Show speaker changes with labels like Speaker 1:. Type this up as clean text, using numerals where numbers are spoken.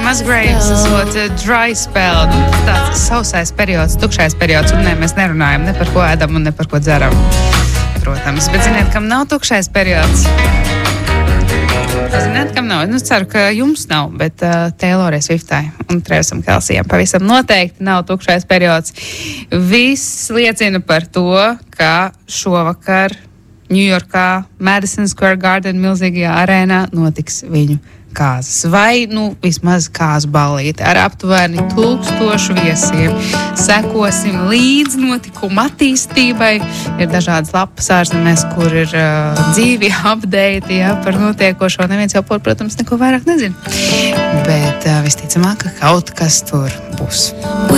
Speaker 1: Musgraves, esot dry spell, tāds sausais periods, tukšais periods, un mēs nerunājam ne par ko ēdam un ne par ko dzeram, protams. Bet ziniet, kam nav tukšais periods? Ziniet, kam nav? Ceru, ka jums nav, bet Taylorai Swiftai un Travisam Kelsijam pavisam noteikti nav tukšais periods. Viss liecina par to, ka šovakar Ņujorkā Madison Square Garden milzīgajā arēnā notiks viņu kāzas. Vai, vismaz kāzu ballīte ar aptuveni 1000 viesiem. Sekosim līdz notikuma attīstībai. Ir dažādas lapas ārzemēs, kur ir dzīvi update, par notiekošo. Neviens jau, protams, neko vairāk nezina. Bet visticamāk, ka kaut kas tur būs.